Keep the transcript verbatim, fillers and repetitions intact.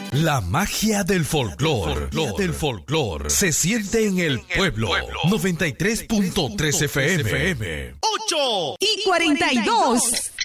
La magia del folclor, del folclor, se siente en el pueblo. noventa y tres punto tres F M. ocho y cuarenta y dos.